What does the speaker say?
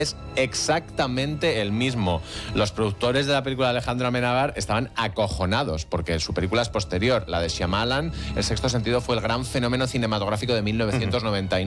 es exactamente el mismo. Los productores de la película de Alejandro Amenábar estaban acojonados porque su película es posterior. La de Shyamalan, El sexto sentido, fue el gran fenómeno cinematográfico de 1999.